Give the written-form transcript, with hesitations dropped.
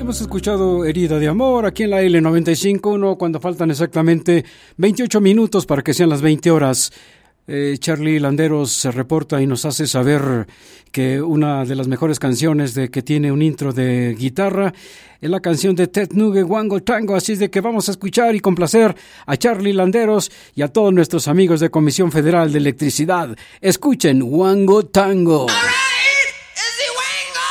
Hemos escuchado Herida de Amor aquí en la L95.1 cuando faltan exactamente 28 minutos para que sean las 20 horas. Charlie Landeros se reporta y nos hace saber que una de las mejores canciones que tiene un intro de guitarra es la canción de Ted Nugent, Wango Tango. Así es de que vamos a escuchar y complacer a Charlie Landeros y a todos nuestros amigos de Comisión Federal de Electricidad. Escuchen Wango Tango.